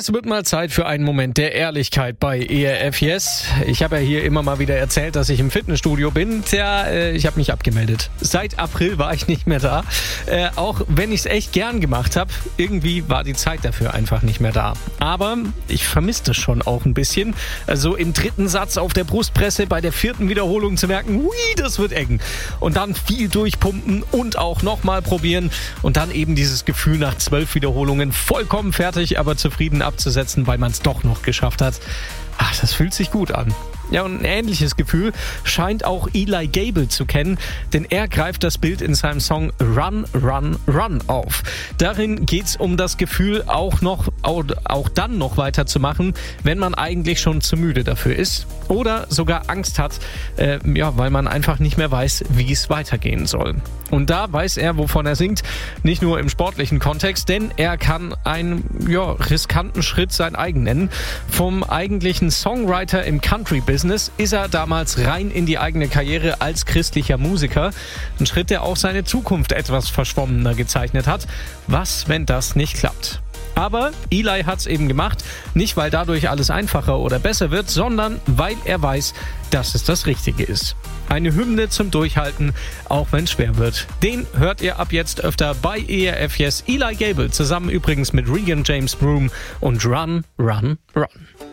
Es wird mal Zeit für einen Moment der Ehrlichkeit bei ERF Yes. Ich habe ja hier immer mal wieder erzählt, dass ich im Fitnessstudio bin. Ich habe mich abgemeldet. Seit April war ich nicht mehr da. Auch wenn ich es echt gern gemacht habe, irgendwie war die Zeit dafür einfach nicht mehr da. Aber ich vermisse das schon auch ein bisschen. Also im dritten Satz auf der Brustpresse bei der 4. Wiederholung zu merken, ui, das wird eng. Und dann viel durchpumpen und auch nochmal probieren. Und dann eben dieses Gefühl nach 12 Wiederholungen vollkommen fertig, aber zufrieden abzusetzen, weil man es doch noch geschafft hat. Ach, das fühlt sich gut an. Ja, und ein ähnliches Gefühl scheint auch Eli Gabel zu kennen, denn er greift das Bild in seinem Song Run, Run, Run auf. Darin geht's um das Gefühl, auch dann noch weiterzumachen, wenn man eigentlich schon zu müde dafür ist oder sogar Angst hat, weil man einfach nicht mehr weiß, wie es weitergehen soll. Und da weiß er, wovon er singt, nicht nur im sportlichen Kontext, denn er kann einen riskanten Schritt sein eigen nennen. Vom eigentlichen Songwriter im Country-Business ist er damals rein in die eigene Karriere als christlicher Musiker. Ein Schritt, der auch seine Zukunft etwas verschwommener gezeichnet hat. Was, wenn das nicht klappt? Aber Eli hat's eben gemacht, nicht weil dadurch alles einfacher oder besser wird, sondern weil er weiß, dass es das Richtige ist. Eine Hymne zum Durchhalten, auch wenn es schwer wird. Den hört ihr ab jetzt öfter bei ERF Yes. Eli Gabel, zusammen übrigens mit Regan James Broom und Run, Run, Run.